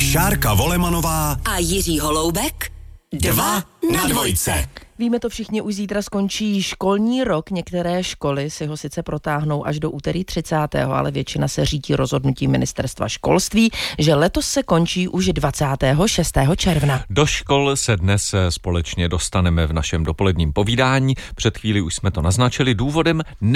Šárka Volemanová a Jiří Holoubek 2 na dvojce. Víme to všichni, už zítra skončí školní rok. Některé školy si ho sice protáhnou až do úterý 30., ale většina se řídí rozhodnutím ministerstva školství, že letos se končí už 26. června. Do škol se dnes společně dostaneme v našem dopoledním povídání. Před chvíli už jsme to naznačili. Důvodem